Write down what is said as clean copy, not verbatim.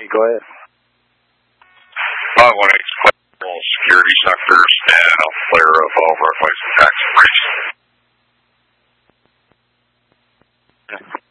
Go ahead. I want to explain all security sectors and I'll flare of all roadways and taxi breaks.